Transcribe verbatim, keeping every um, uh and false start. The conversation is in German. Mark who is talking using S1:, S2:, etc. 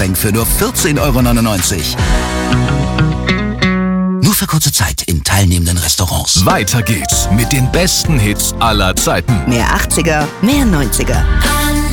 S1: Getränk für nur vierzehn Euro neunundneunzig. Nur für kurze Zeit in teilnehmenden Restaurants.
S2: Weiter geht's mit den besten Hits aller Zeiten.
S3: Mehr achtziger, mehr neunziger.